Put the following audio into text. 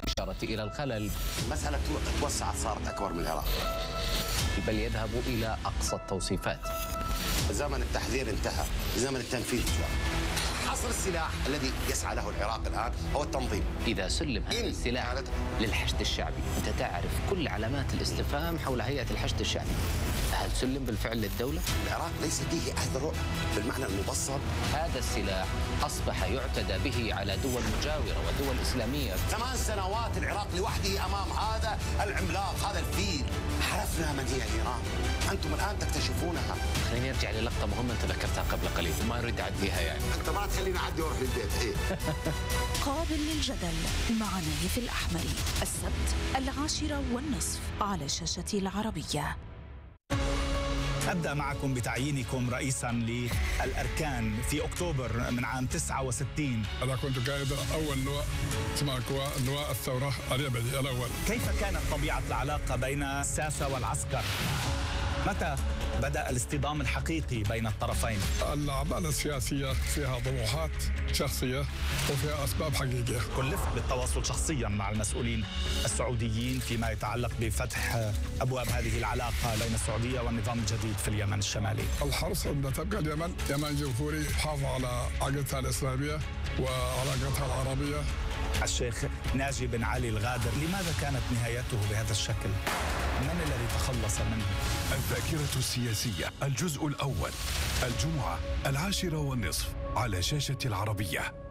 بالإشارة إلى الخلل. المسألة توسعت صارت أكبر من العراق، بل يذهب إلى أقصى التوصيفات. زمن التحذير انتهى، زمن التنفيذ جاء. حصر السلاح الذي يسعى له العراق الآن هو التنظيم. إذا سلم هذا السلاح للحشد الشعبي، أنت تعرف كل علامات الاستفهام حول هيئة الحشد الشعبي. هل سلم بالفعل للدولة؟ العراق ليس فيه أثر بالمعنى المبسط. هذا السلاح أصبح يعتدى به على دول مجاورة ودول إسلامية. 8 سنوات العراق لوحده أمام هذا العملاق، هذا الفيل. عرفنا من هي إيران، أنتم الآن تكتشفونها. خليني أرجع للقطة مهمة أنت ذكرتها قبل قليل وما أريد أعديها يعني. أنت ما تخليني أعدي وأروح للبيت. إيه؟ قابل للجدل مع نايف الأحمري، السبت 10:30 على شاشة العربية. أبدأ معكم بتعيينكم رئيساً للأركان في أكتوبر من عام 69. أنا كنت قائد أول لواء اسمه لواء الثورة اليمني الأول. كيف كانت طبيعة العلاقة بين الساسة والعسكر؟ متى بدأ الاصطدام الحقيقي بين الطرفين؟ الأعمال السياسية فيها طموحات شخصية وفيها أسباب حقيقية. كلفت بالتواصل شخصياً مع المسؤولين السعوديين فيما يتعلق بفتح أبواب هذه العلاقة بين السعودية والنظام الجديد في اليمن الشمالي. الحرص أن تبقى اليمن يمن جمهوري يحافظ على عقيدتها الإسلامية وعلاقتها العربية. الشيخ ناجي بن علي الغادر، لماذا كانت نهايته بهذا الشكل؟ من الذي تخلص منه؟ الذاكرة السياسية الجزء الأول، الجمعة 10:30 على شاشة العربية.